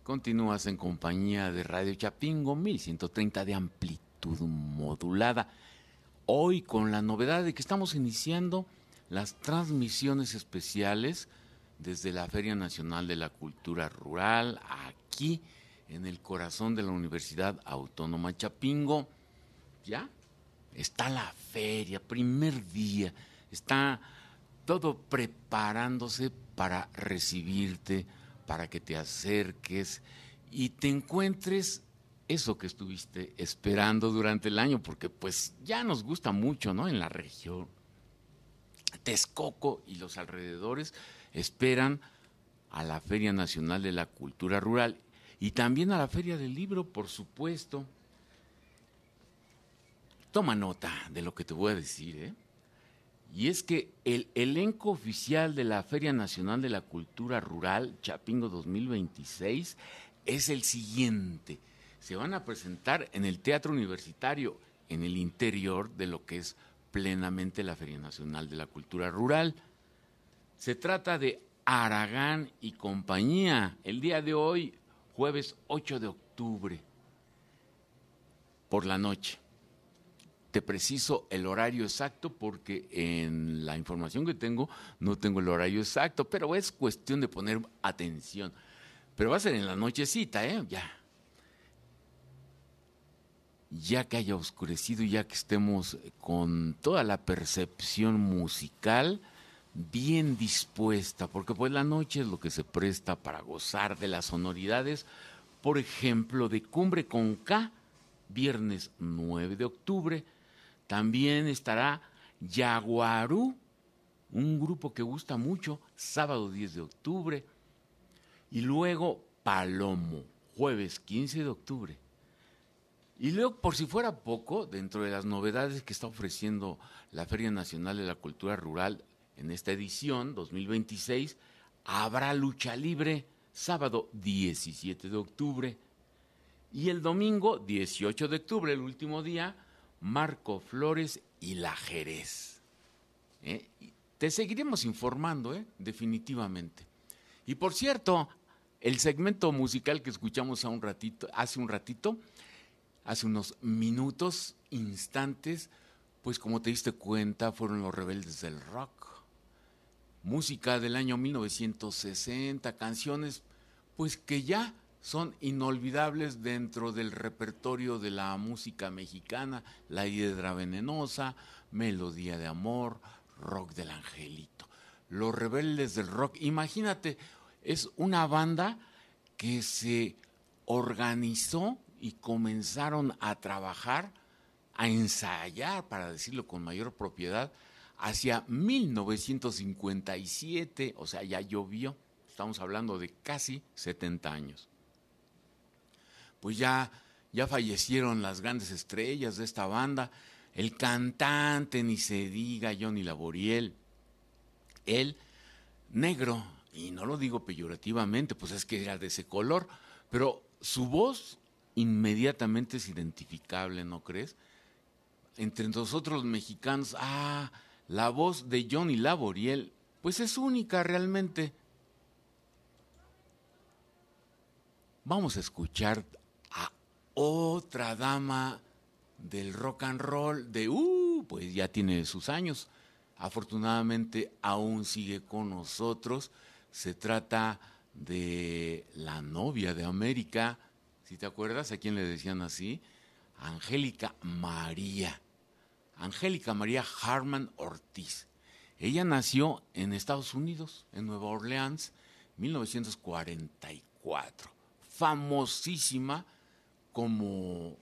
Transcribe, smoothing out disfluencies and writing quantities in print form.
Continúas en compañía de Radio Chapingo, 1130 de amplitud modulada. Hoy con la novedad de que estamos iniciando las transmisiones especiales desde la Feria Nacional de la Cultura Rural, aquí en el corazón de la Universidad Autónoma Chapingo. Ya está la feria, primer día, está todo preparándose para recibirte, para que te acerques y te encuentres eso que estuviste esperando durante el año, porque pues ya nos gusta mucho, ¿no? En la región. Texcoco y los alrededores esperan a la Feria Nacional de la Cultura Rural y también a la Feria del Libro, por supuesto. Toma nota de lo que te voy a decir, ¿eh? Y es que el elenco oficial de la Feria Nacional de la Cultura Rural, Chapingo 2026, es el siguiente. Se van a presentar en el Teatro Universitario, en el interior de lo que es plenamente la Feria Nacional de la Cultura Rural. Se trata de Aragán y compañía, el día de hoy, jueves 8 de octubre, por la noche. Te preciso el horario exacto porque en la información que tengo no tengo el horario exacto, pero es cuestión de poner atención. Pero va a ser en la nochecita, ya que haya oscurecido, ya que estemos con toda la percepción musical bien dispuesta, porque pues la noche es lo que se presta para gozar de las sonoridades, por ejemplo, de Cumbre con K, viernes 9 de octubre, también estará Yaguarú, un grupo que gusta mucho, sábado 10 de octubre. Y luego Palomo, jueves 15 de octubre. Y luego, por si fuera poco, dentro de las novedades que está ofreciendo la Feria Nacional de la Cultura Rural en esta edición 2026, habrá lucha libre, sábado 17 de octubre. Y el domingo 18 de octubre, el último día, Marco Flores y la Jerez. Te seguiremos informando, definitivamente. Y por cierto, el segmento musical que escuchamos hace unos minutos, instantes, pues como te diste cuenta, fueron los Rebeldes del Rock. Música del año 1960, canciones pues que ya son inolvidables dentro del repertorio de la música mexicana, La Hiedra Venenosa, Melodía de Amor, Rock del Angelito. Los Rebeldes del Rock, imagínate, es una banda que se organizó y comenzaron a trabajar, a ensayar, para decirlo con mayor propiedad, hacia 1957, o sea, ya llovió, estamos hablando de casi 70 años. Pues ya fallecieron las grandes estrellas de esta banda, el cantante, ni se diga, Johnny Laboriel, él negro, y no lo digo peyorativamente, pues es que era de ese color, pero su voz inmediatamente es identificable, ¿no crees? Entre nosotros los mexicanos, la voz de Johnny Laboriel, pues es única realmente. Vamos a escuchar a otra dama del rock and roll, pues ya tiene sus años. Afortunadamente aún sigue con nosotros. Se trata de la novia de América, si te acuerdas, ¿a quién le decían así? Angélica María Harman Ortiz. Ella nació en Estados Unidos, en Nueva Orleans, 1944. Famosísima como